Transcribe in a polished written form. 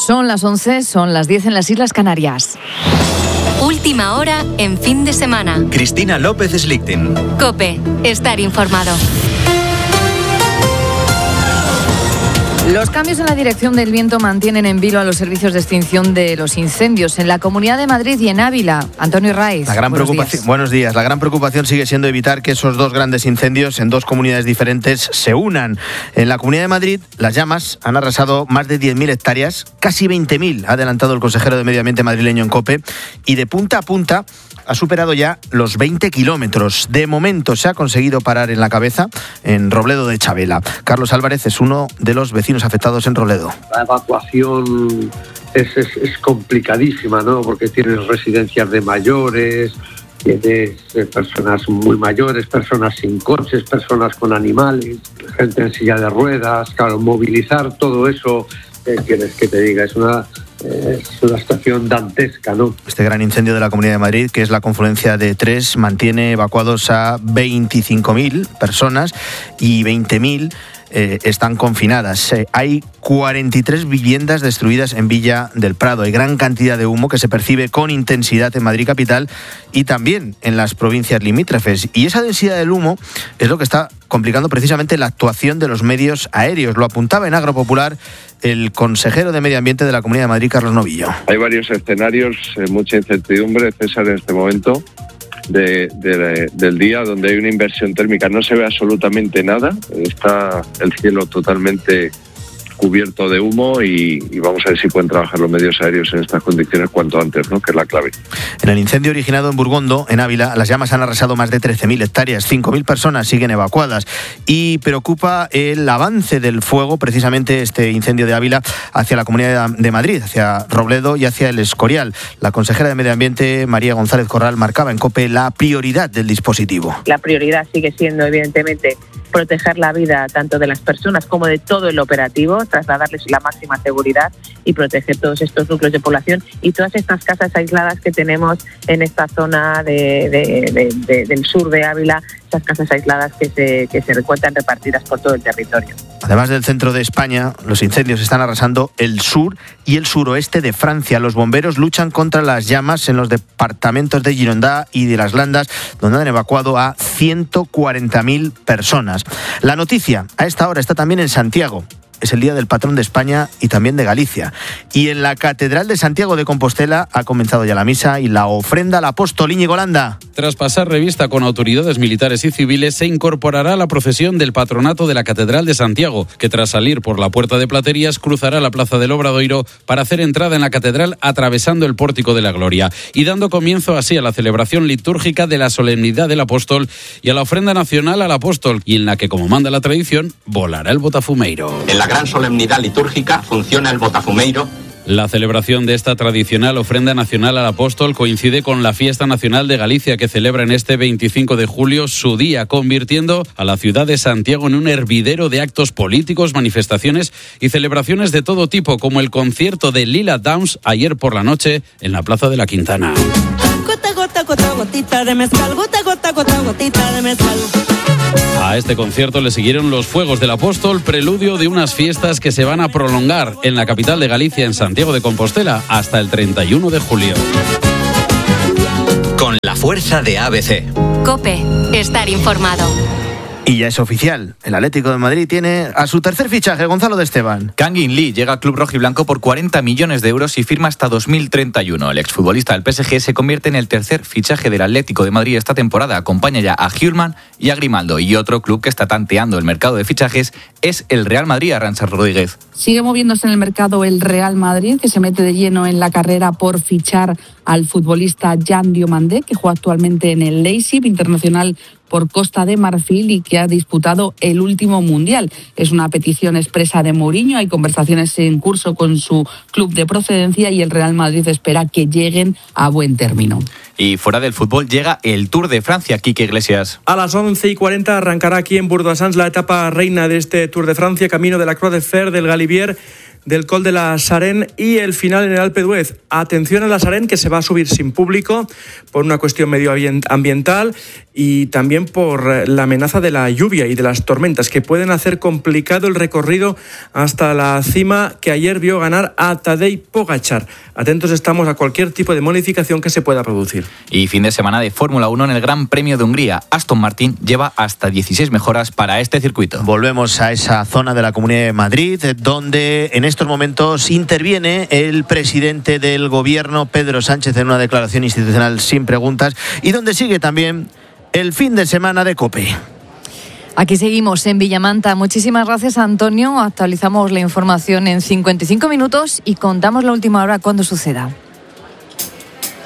Son las 11, son las 10 en las Islas Canarias. Última hora en fin de semana. Cristina López Slichting. COPE. Estar informado. Los cambios en la dirección del viento mantienen en vilo a los servicios de extinción de los incendios en la Comunidad de Madrid y en Ávila. Antonio Raiz. Buenos días. La gran preocupación sigue siendo evitar que esos dos grandes incendios en dos comunidades diferentes se unan. En la Comunidad de Madrid, las llamas han arrasado más de 10.000 hectáreas, casi 20.000, ha adelantado el consejero de Medio Ambiente madrileño en COPE, y de punta a punta ha superado ya los 20 kilómetros. De momento se ha conseguido parar en la cabeza, en Robledo de Chavela. Carlos Álvarez es uno de los vecinos afectados en Robledo. La evacuación es complicadísima, ¿no? Porque tienes residencias de mayores, tienes personas muy mayores, personas sin coches, personas con animales, gente en silla de ruedas. Claro, movilizar todo eso, quieres que te diga, es una situación dantesca, ¿no? Este gran incendio de la Comunidad de Madrid, que es la confluencia de tres, mantiene evacuados a 25.000 personas y 20.000 están confinadas. Hay 43 viviendas destruidas en Villa del Prado. Hay gran cantidad de humo que se percibe con intensidad en Madrid capital y también en las provincias limítrofes. Y esa densidad del humo es lo que está complicando precisamente la actuación de los medios aéreos. Lo apuntaba en Agropopular el consejero de Medio Ambiente de la Comunidad de Madrid, Carlos Novillo. Hay varios escenarios, mucha incertidumbre, César, en este momento del día, donde hay una inversión térmica. No se ve absolutamente nada, está el cielo totalmente cubierto de humo y vamos a ver si pueden trabajar los medios aéreos en estas condiciones cuanto antes, ¿no? Que es la clave. En el incendio originado en Burgondo, en Ávila, las llamas han arrasado más de 13.000 hectáreas, 5.000 personas siguen evacuadas y preocupa el avance del fuego, precisamente este incendio de Ávila, hacia la Comunidad de Madrid, hacia Robledo y hacia el Escorial. La consejera de Medio Ambiente, María González Corral, marcaba en COPE la prioridad del dispositivo. La prioridad sigue siendo, evidentemente, proteger la vida tanto de las personas como de todo el operativo, trasladarles la máxima seguridad y proteger todos estos núcleos de población y todas estas casas aisladas que tenemos en esta zona del sur de Ávila, esas casas aisladas que se encuentran repartidas por todo el territorio. Además del centro de España, los incendios están arrasando el sur y el suroeste de Francia. Los bomberos luchan contra las llamas en los departamentos de Girondins y de las Landas, donde han evacuado a 140.000 personas. La noticia a esta hora está también en Santiago. Es el día del patrón de España y también de Galicia. Y en la Catedral de Santiago de Compostela ha comenzado ya la misa y la ofrenda al apóstol. Íñigo Landa. Tras pasar revista con autoridades militares y civiles, se incorporará a la procesión del patronato de la Catedral de Santiago, que tras salir por la Puerta de Platerías cruzará la Plaza del Obradoiro para hacer entrada en la catedral atravesando el Pórtico de la Gloria y dando comienzo así a la celebración litúrgica de la solemnidad del apóstol y a la ofrenda nacional al apóstol, y en la que, como manda la tradición, volará el botafumeiro. En la gran solemnidad litúrgica funciona el botafumeiro. La celebración de esta tradicional ofrenda nacional al apóstol coincide con la Fiesta Nacional de Galicia, que celebra en este 25 de julio su día, convirtiendo a la ciudad de Santiago en un hervidero de actos políticos, manifestaciones y celebraciones de todo tipo, como el concierto de Lila Downs ayer por la noche en la Plaza de la Quintana. Gota, gota, gota, gotita de mezcal, gota, gota, gota, gotita de mezcal. A este concierto le siguieron los Fuegos del Apóstol, preludio de unas fiestas que se van a prolongar en la capital de Galicia, en Santiago de Compostela, hasta el 31 de julio. Con la fuerza de ABC. COPE. Estar informado. Y ya es oficial, el Atlético de Madrid tiene a su tercer fichaje, Gonzalo de Esteban. Kang In Lee llega al club rojiblanco por 40 millones de euros y firma hasta 2031. El exfutbolista del PSG se convierte en el tercer fichaje del Atlético de Madrid esta temporada. Acompaña ya a Hjulman y a Grimaldo. Y otro club que está tanteando el mercado de fichajes es el Real Madrid. Arantxa Rodríguez. Sigue moviéndose en el mercado el Real Madrid, que se mete de lleno en la carrera por fichar al futbolista Jan Diomandé, que juega actualmente en el Leipzig, internacional por Costa de Marfil y que ha disputado el último mundial. Es una petición expresa de Mourinho, hay conversaciones en curso con su club de procedencia y el Real Madrid espera que lleguen a buen término. Y fuera del fútbol llega el Tour de Francia, Quique Iglesias. A las 11:40 arrancará aquí en Bordeaux la etapa reina de este Tour de Francia, camino de la Croix de Fer del Galibier, del Col de la Sarén y el final en el Alpe d'Huez. Atención a la Sarén, que se va a subir sin público por una cuestión medioambiental y también por la amenaza de la lluvia y de las tormentas, que pueden hacer complicado el recorrido hasta la cima, que ayer vio ganar a Tadej Pogačar. Atentos estamos a cualquier tipo de modificación que se pueda producir. Y fin de semana de Fórmula 1 en el Gran Premio de Hungría. Aston Martin lleva hasta 16 mejoras para este circuito. Volvemos a esa zona de la Comunidad de Madrid, donde en estos momentos interviene el presidente del Gobierno, Pedro Sánchez, en una declaración institucional sin preguntas, y donde sigue también el fin de semana de COPE. Aquí seguimos en Villamanta. Muchísimas gracias, Antonio. Actualizamos la información en 55 minutos y contamos la última hora cuando suceda.